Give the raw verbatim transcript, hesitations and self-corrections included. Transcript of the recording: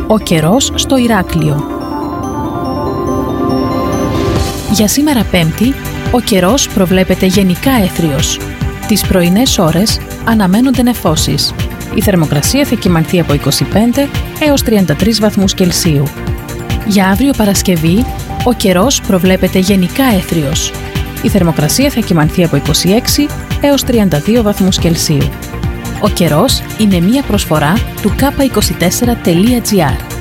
Ο καιρός στο Ηράκλειο. Για σήμερα Πέμπτη, ο καιρός προβλέπεται γενικά έθριος. Τις πρωινές ώρες αναμένονται νεφώσεις. Η θερμοκρασία θα κυμανθεί από είκοσι πέντε έως τριάντα τρεις βαθμούς Κελσίου. Για αύριο Παρασκευή, ο καιρός προβλέπεται γενικά έθριος. Η θερμοκρασία θα κυμανθεί από είκοσι έξι έως τριάντα δύο βαθμούς Κελσίου. Ο καιρός είναι μία προσφορά του κάπα είκοσι τέσσερα τελεία τζι άρ.